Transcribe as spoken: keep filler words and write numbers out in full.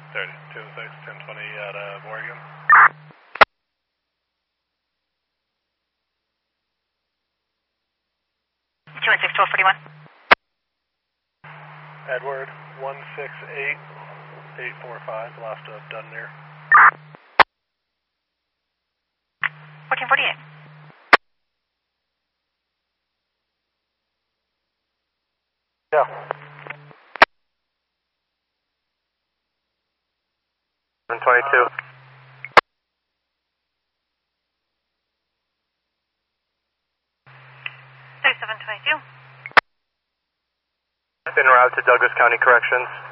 thirty-two oh six, ten twenty out of Oregon. two one six, twelve forty-one. Edward, one six eight, eight four five, left of Dunmere. fourteen forty-eight. Yeah. seven twenty-two. thirty-seven twenty-two. En route to Douglas County Corrections.